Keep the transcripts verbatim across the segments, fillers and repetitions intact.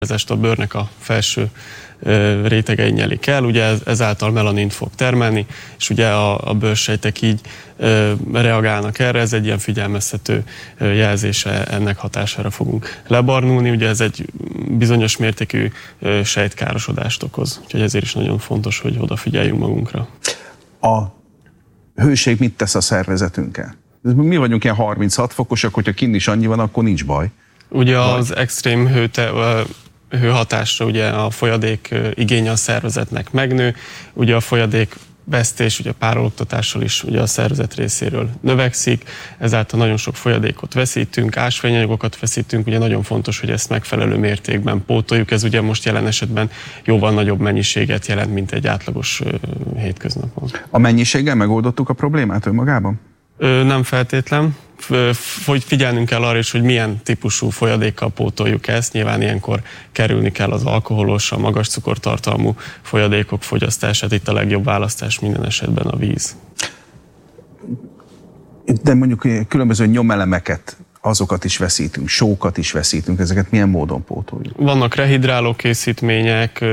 a bőrnek a felső rétegei nyelik el, ugye ezáltal melanint fog termelni, és ugye a, a bőrsejtek így ö, reagálnak erre, ez egy ilyen figyelmeztető jelzése, ennek hatására fogunk lebarnulni, ugye ez egy bizonyos mértékű ö, sejtkárosodást okoz, úgyhogy ezért is nagyon fontos, hogy odafigyeljünk magunkra. A hőség mit tesz a szervezetünkkel? Mi vagyunk ilyen harminchat fokosak, hogyha kinn is annyi van, akkor nincs baj. Ugye Vagy? az extrém hőte, hőhatásra ugye a folyadék igénye a szervezetnek megnő, ugye a folyadék vesztés, ugye a párologtatással is ugye a szervezet részéről növekszik, ezáltal nagyon sok folyadékot veszítünk, ásványanyagokat veszítünk, ugye nagyon fontos, hogy ezt megfelelő mértékben pótoljuk, ez ugye most jelen esetben jóval nagyobb mennyiséget jelent, mint egy átlagos hétköznapon. A mennyiséggel megoldottuk a problémát önmagában? Ö, nem feltétlen. Hogy figyelnünk kell arra is, hogy milyen típusú folyadékkal pótoljuk ezt. Nyilván ilyenkor kerülni kell az alkoholos, a magas cukortartalmú folyadékok fogyasztását. Itt a legjobb választás minden esetben a víz. De mondjuk különböző nyomelemeket, azokat is veszítünk, sókat is veszítünk, ezeket milyen módon pótoljuk? Vannak rehidráló készítmények,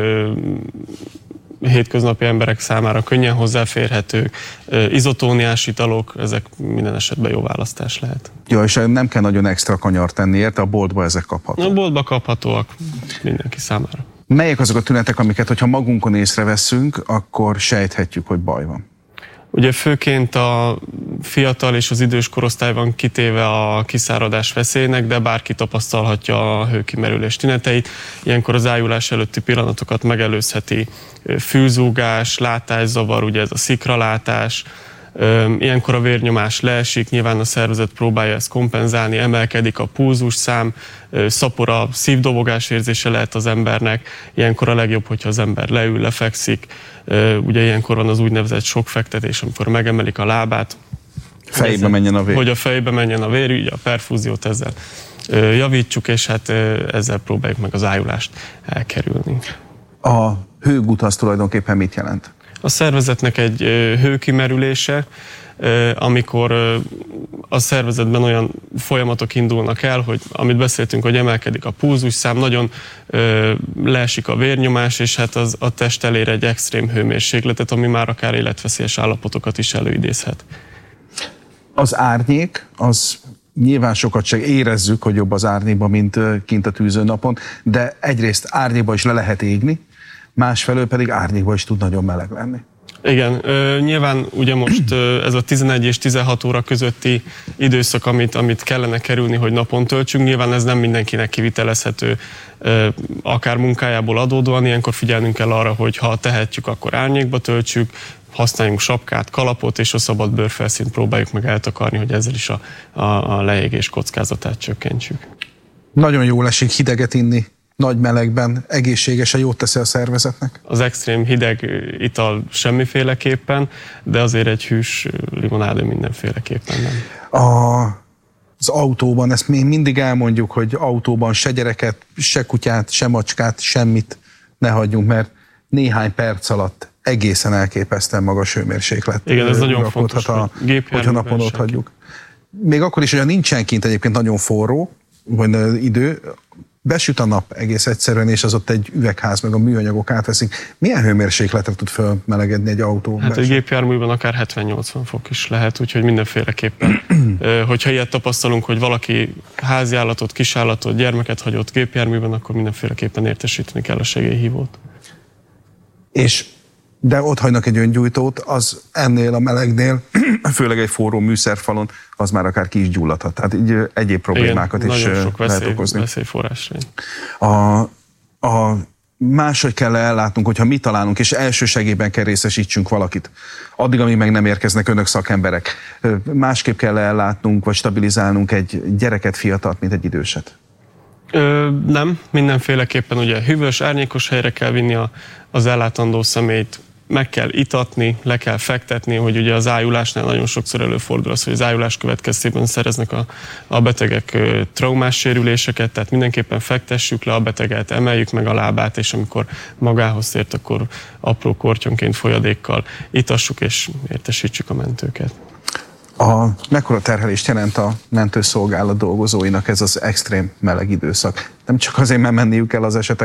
hétköznapi emberek számára könnyen hozzáférhetők, izotóniás italok, ezek minden esetben jó választás lehet. Ja, és nem kell nagyon extra kanyart tenni, érte? A boltba ezek kaphatók? A boltba kaphatóak mindenki számára. Melyek azok a tünetek, amiket, hogyha magunkon észreveszünk, akkor sejthetjük, hogy baj van? Ugye főként a fiatal és az idős korosztály van kitéve a kiszáradás veszélynek, de bárki tapasztalhatja a hőkimerülés tüneteit. Ilyenkor az ájulás előtti pillanatokat megelőzheti fülzúgás, látászavar, ugye ez a szikralátás. Ilyenkor a vérnyomás leesik, nyilván a szervezet próbálja ezt kompenzálni, emelkedik a pulzusszám, szapor a szívdobogás érzése lehet az embernek. Ilyenkor a legjobb, hogyha az ember leül, lefekszik. Ugye ilyenkor van az úgynevezett sokkfektetés, amikor megemelik a lábát. Fejbe ezzel, menjen a vér. Hogy a fejbe menjen a vér, ugye a perfúziót ezzel javítsuk, és hát ezzel próbáljuk meg az ájulást elkerülni. A hőgut az tulajdonképpen mit jelent? A szervezetnek egy hőkimerülése, amikor a szervezetben olyan folyamatok indulnak el, hogy amit beszéltünk, hogy emelkedik a pulzusszám, nagyon leesik a vérnyomás, és hát az, a test elér egy extrém hőmérsékletet, ami már akár életveszélyes állapotokat is előidézhet. Az árnyék, az nyilván sokat se érezzük, hogy jobb az árnyékban, mint kint a tűző napon, de egyrészt árnyékban is le lehet égni, másfelől pedig árnyékban is tud nagyon meleg lenni. Igen, ö, nyilván ugye most ö, ez a tizenegy és tizenhat óra közötti időszak, amit, amit kellene kerülni, hogy napon töltsünk, nyilván ez nem mindenkinek kivitelezhető, ö, akár munkájából adódóan, ilyenkor figyelnünk kell arra, hogy ha tehetjük, akkor árnyékba töltsük, használjunk sapkát, kalapot, és a szabad bőrfelszínt próbáljuk meg eltakarni, hogy ezzel is a, a, a leégés kockázatát csökkentsük. Nagyon jól esik hideget inni. Nagy melegben egészségesen jót teszi a szervezetnek? Az extrém hideg ital semmiféleképpen, de azért egy hűs limonádé mindenféleképpen nem. A, az autóban, ezt mi mindig elmondjuk, hogy autóban se gyereket, se kutyát, se macskát, semmit ne hagyjunk, mert néhány perc alatt egészen elképesztően magas hőmérséklet. Igen, ez nagyon fontos, a, hogyha napon ott hagyjuk. Még akkor is, hogyha nincsen kint egyébként nagyon forró, vagy idő, besüt a nap egész egyszerűen, és az ott egy üvegház, meg a műanyagok átveszik. Milyen hőmérsékletre tud fölmelegedni egy autó? Hát egy gépjárműben akár hetven-nyolcvan fok is lehet, úgyhogy mindenféleképpen. Hogyha ilyet tapasztalunk, hogy valaki háziállatot, kisállatot, gyermeket hagyott gépjárműben, akkor mindenféleképpen értesíteni kell a segélyhívót. És de ott hagynak egy öngyújtót, az ennél a melegnél, főleg egy forró műszerfalon, az már akár ki is gyulladhat. Tehát így egyéb problémákat igen, is nagyon sok lehet veszély, okozni. veszélyforrás. A, a máshogy kell ellátnunk, hogyha mi találunk, és elsősegében kell részesítsünk valakit. Addig, amíg meg nem érkeznek önök szakemberek. Másképp kell ellátnunk, vagy stabilizálnunk egy gyereket, fiatalt, mint egy időset. Ö, nem, mindenféleképpen ugye hűvös, árnyékos helyre kell vinni a, az ellátandó személyt, meg kell itatni, le kell fektetni, hogy ugye az ájulásnál nagyon sokszor előfordul az, hogy az ájulás következtében szereznek a, a betegek ö, traumás sérüléseket, tehát mindenképpen fektessük le a beteget, emeljük meg a lábát, és amikor magához tért, akkor apró kortyonként folyadékkal itassuk és értesítsük a mentőket. A, mekkora terhelést jelent a mentőszolgálat dolgozóinak ez az extrém meleg időszak? Nem csak azért, mert menniük kell az esetek